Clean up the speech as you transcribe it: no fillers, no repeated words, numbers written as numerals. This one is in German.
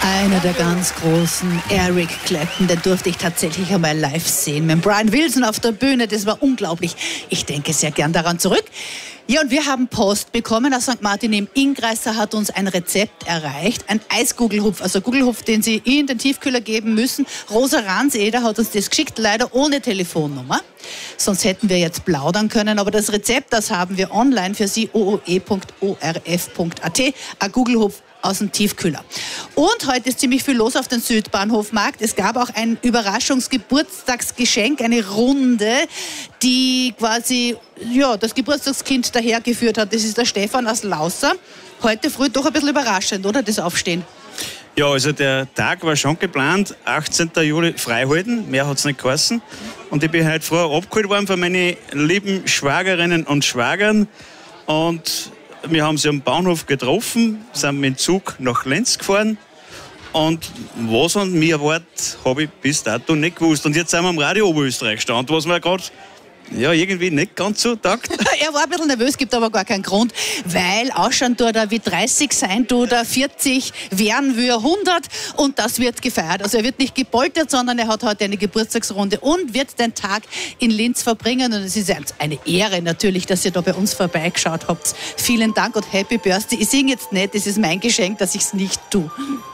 Einer der ganz großen, Eric Clapton, den durfte ich tatsächlich einmal live sehen. Mit Brian Wilson auf der Bühne, das war unglaublich. Ich denke sehr gern daran zurück. Ja, und wir haben Post bekommen aus St. Martin im Inngreiser, hat uns ein Rezept erreicht. Ein Eisgugelhupf, also Gugelhupf, den Sie in den Tiefkühler geben müssen. Rosa Ranseder hat uns das geschickt, leider ohne Telefonnummer. Sonst hätten wir jetzt plaudern können. Aber das Rezept, das haben wir online für Sie, ooe.orf.at. Ein Gugelhupf aus dem Tiefkühler. Und heute ist ziemlich viel los auf dem Südbahnhofmarkt. Es gab auch ein Überraschungsgeburtstagsgeschenk, eine Runde, die quasi das Geburtstagskind dahergeführt hat. Das ist der Stefan aus Lauser. Heute früh doch ein bisschen überraschend, oder, das Aufstehen? Ja, also der Tag war schon geplant, 18. Juli freihalten, mehr hat es nicht geheißen. Und ich bin heute früh abgeholt worden von meinen lieben Schwagerinnen und Schwagern. Und wir haben sie am Bahnhof getroffen, sind mit dem Zug nach Lenz gefahren. Und was an mir erwartet, habe ich bis dato nicht gewusst. Und jetzt sind wir am Radio Oberösterreich gestanden, was mir gerade irgendwie nicht ganz so taugt. Er war ein bisschen nervös, gibt aber gar keinen Grund, weil ausschauen tut er wie 30 sein, tut er 40, werden wir 100 und das wird gefeiert. Also er wird nicht gepoltert, sondern er hat heute eine Geburtstagsrunde und wird den Tag in Linz verbringen. Und es ist eine Ehre natürlich, dass ihr da bei uns vorbeigeschaut habt. Vielen Dank und Happy Birthday. Ich singe jetzt nicht, das ist mein Geschenk, dass ich es nicht tue.